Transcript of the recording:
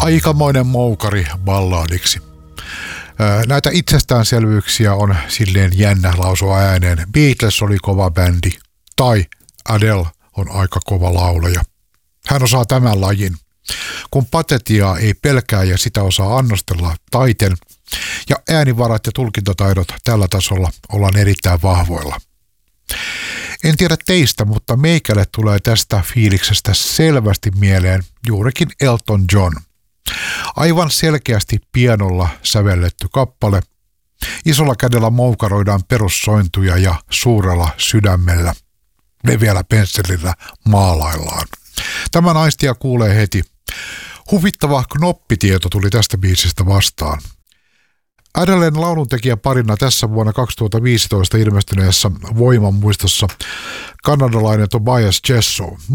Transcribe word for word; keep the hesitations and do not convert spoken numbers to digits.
Aikamoinen moukari balladiksi. Näitä itsestäänselvyyksiä on silleen jännä lausua ääneen. Beatles oli kova bändi, tai Adele on aika kova laulaja. Hän osaa tämän lajin. Kun patetiaa ei pelkää ja sitä osaa annostella taiten, ja äänivarat ja tulkintataidot tällä tasolla ollaan erittäin vahvoilla. En tiedä teistä, mutta meikälle tulee tästä fiiliksestä selvästi mieleen juurikin Elton John. Aivan selkeästi pianolla sävelletty kappale. Isolla kädellä moukaroidaan perussointuja ja suurella sydämellä, leveällä pensselillä maalaillaan. Tämä naistia kuulee heti. Huvittava knoppitieto tuli tästä biisistä vastaan. Adelen lauluntekijä parina tässä vuonna kaksituhattaviisitoista ilmestyneessä Voiman muistossa kanadalainen Tobias Jesso.